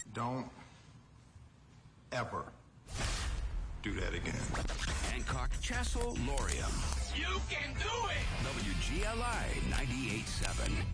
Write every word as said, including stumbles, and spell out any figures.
Don't ever do that again. Hancock, Chassel, Laurium. You can do it! W G L I ninety-eight point seven.